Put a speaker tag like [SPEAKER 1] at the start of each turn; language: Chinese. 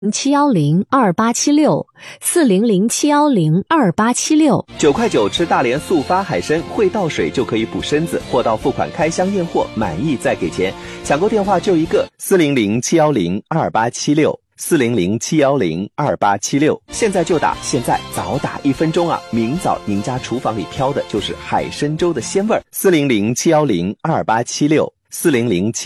[SPEAKER 1] ，7102876，400710286，9块9吃大连速发海参，会倒水就可以补身子，货到付款开箱验货，满意再给钱。抢购电话就一个，40071028876，40071028876，现在就打，现在早打1分钟啊！明早您家厨房里飘的就是海参粥的鲜味儿，40071028876，40071